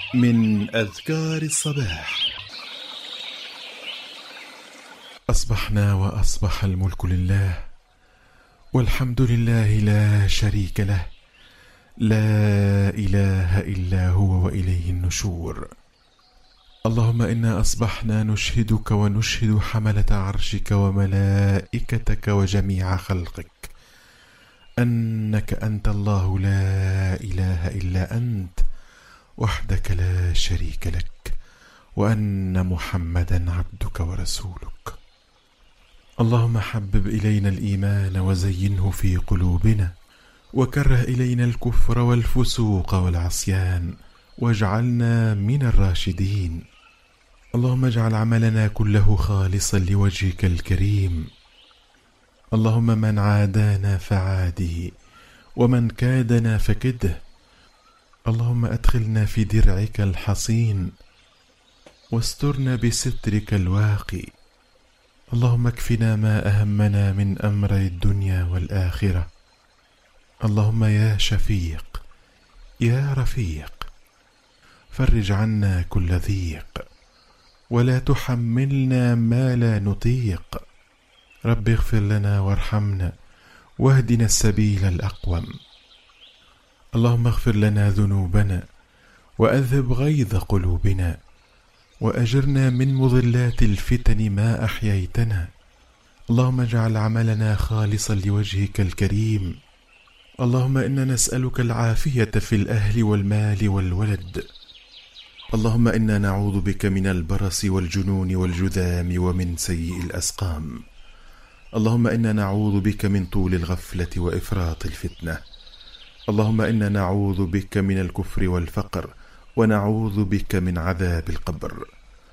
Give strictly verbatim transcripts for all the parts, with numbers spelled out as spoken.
من أذكار الصباح. أصبحنا وأصبح الملك لله، والحمد لله لا شريك له، لا إله إلا هو وإليه النشور. اللهم إنا أصبحنا نشهدك ونشهد حملة عرشك وملائكتك وجميع خلقك أنك أنت الله لا إله إلا أنت وحدك لا شريك لك، وأن محمدا عبدك ورسولك. اللهم حبب إلينا الإيمان وزينه في قلوبنا، وكره إلينا الكفر والفسوق والعصيان، واجعلنا من الراشدين. اللهم اجعل عملنا كله خالصا لوجهك الكريم. اللهم من عادانا فعاده، ومن كادنا فكده. اللهم أدخلنا في درعك الحصين، واسترنا بسترك الواقي. اللهم اكفنا ما أهمنا من أمر الدنيا والآخرة. اللهم يا شفيق يا رفيق، فرج عنا كل ضيق، ولا تحملنا ما لا نطيق. رب اغفر لنا وارحمنا، واهدنا السبيل الأقوم. اللهم اغفر لنا ذنوبنا، وأذهب غيظ قلوبنا، وأجرنا من مضلات الفتن ما أحييتنا. اللهم اجعل عملنا خالصا لوجهك الكريم. اللهم إنا نسألك العافية في الأهل والمال والولد. اللهم إنا نعوذ بك من البرص والجنون والجذام ومن سيء الأسقام. اللهم إنا نعوذ بك من طول الغفلة وإفراط الفتنة. اللهم إنا نعوذ بك من الكفر والفقر، ونعوذ بك من عذاب القبر.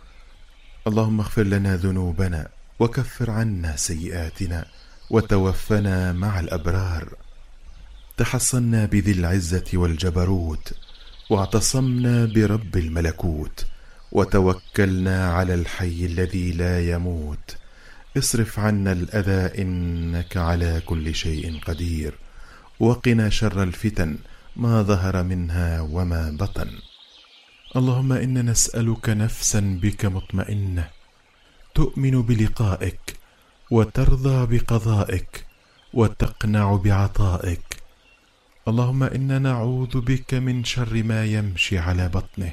اللهم اغفر لنا ذنوبنا، وكفر عنا سيئاتنا، وتوفنا مع الأبرار. تحصنا بذي العزة والجبروت، واعتصمنا برب الملكوت، وتوكلنا على الحي الذي لا يموت. اصرف عنا الأذى إنك على كل شيء قدير، وقنا شر الفتن ما ظهر منها وما بطن. اللهم إنا نسألك نفسا بك مطمئنة، تؤمن بلقائك، وترضى بقضائك، وتقنع بعطائك. اللهم إنا نعوذ بك من شر ما يمشي على بطنه،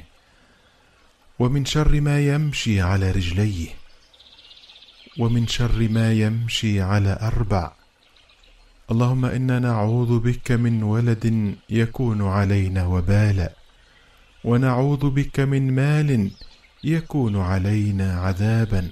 ومن شر ما يمشي على رجليه، ومن شر ما يمشي على أربع. اللهم إنا نعوذ بك من ولد يكون علينا وبالا، ونعوذ بك من مال يكون علينا عذابا،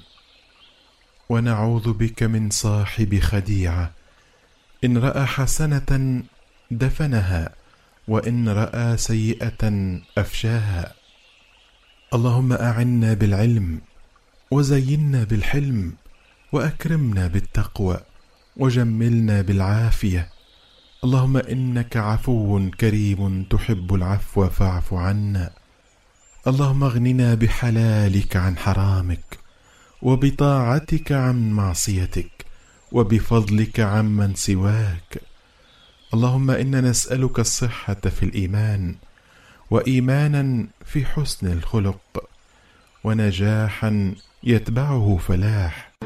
ونعوذ بك من صاحب خديعة إن رأى حسنة دفنها، وإن رأى سيئة أفشاها. اللهم أعنا بالعلم، وزينا بالحلم، وأكرمنا بالتقوى، وجملنا بالعافية. اللهم إنك عفو كريم تحب العفو فاعف عنا. اللهم اغننا بحلالك عن حرامك، وبطاعتك عن معصيتك، وبفضلك عمن سواك. اللهم إنا نسألك الصحة في الإيمان، وإيمانا في حسن الخلق، ونجاحا يتبعه فلاح.